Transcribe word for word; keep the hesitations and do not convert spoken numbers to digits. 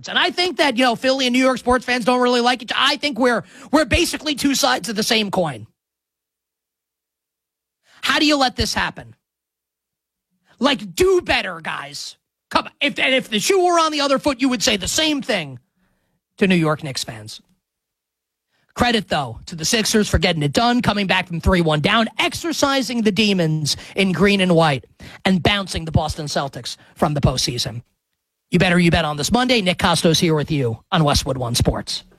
sports. And I think that, you know, Philly and New York sports fans don't really like it. I think we're we're basically two sides of the same coin. How do you let this happen? Like, do better, guys. Come on. If, and if the shoe were on the other foot, you would say the same thing to New York Knicks fans. Credit, though, to the Sixers for getting it done, coming back from three one down, exercising the demons in green and white, and bouncing the Boston Celtics from the postseason. You better you bet on this Monday. Nick Costos here with you on Westwood One Sports.